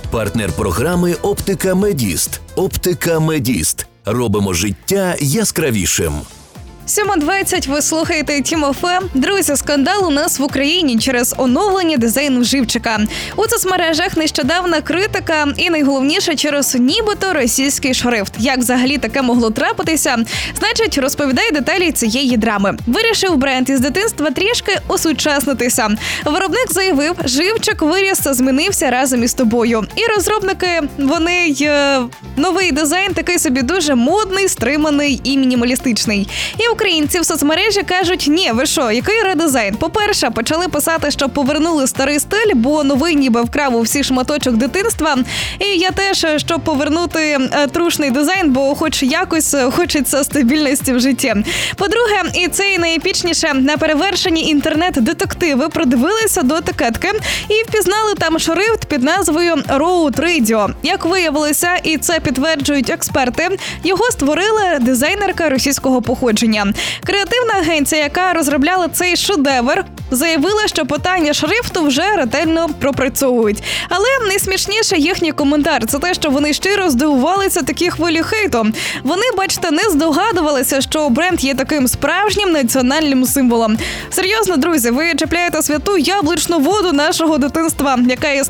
Партнер програми «Оптика Медіст». «Оптика Медіст». Робимо життя яскравішим. 7:20, ви слухаєте Тім ФМ. Друзі, скандал у нас в Україні через оновлення дизайну живчика. У соцмережах нещодавна критика і найголовніше через нібито російський шрифт. Як взагалі таке могло трапитися? Значить, розповідає деталі цієї драми. Вирішив бренд із дитинства трішки осучаснитися. Виробник заявив, живчик виріс, змінився разом із тобою. І розробники, новий дизайн такий собі дуже модний, стриманий і мінімалістичний. І українці в соцмережі кажуть, ні, ви що, який редизайн? По-перше, почали писати, що повернули старий стиль, бо новий ніби вкрав у всі шматочок дитинства. І я теж, щоб повернути трушний дизайн, бо хоч якось хочеться стабільності в житті. По-друге, і це і найепічніше, на перевершенні інтернет-детективи придивилися до етикетки і впізнали там шрифт під назвою Road Radio. Як виявилося, і це підтверджують експерти, його створила дизайнерка російського походження. Креативна агенція, яка розробляла цей шедевр, заявила, що питання шрифту вже ретельно пропрацьовують. Але найсмішніше їхній коментар – це те, що вони щиро здивувалися такій хвилі хейту. Вони, бачите, не здогадувалися, що бренд є таким справжнім національним символом. Серйозно, друзі, ви чіпляєте святу яблучну воду нашого дитинства, яка із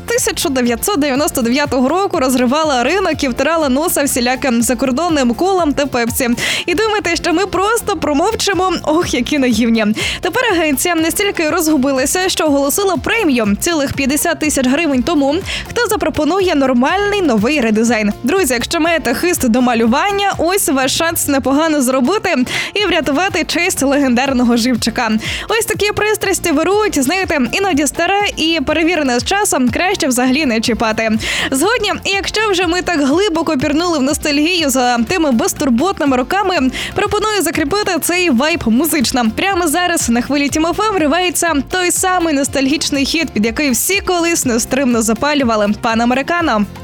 1999 року розривала ринок і втирала носа всіляким закордонним колам та пепсі. І думаєте, що ми просто промовчимо? Ох, які наївні. Тепер агенція настільки розгубилася, що оголосила премію цілих 50 тисяч гривень тому, хто запропонує нормальний новий редизайн. Друзі, якщо маєте хист до малювання, ось ваш шанс непогано зробити і врятувати честь легендарного живчика. Ось такі пристрасті вирують, знаєте, іноді старе і перевірене з часом краще взагалі не чіпати. Згодні, і якщо вже ми так глибоко пірнули в ностальгію за тими безтурботними роками, пропоную закріпити цей вайб музично. Прямо зараз на хвилі Тім ФМ вривається той самий ностальгічний хіт, під який всі колись нестримно запалювали. Пан Американо.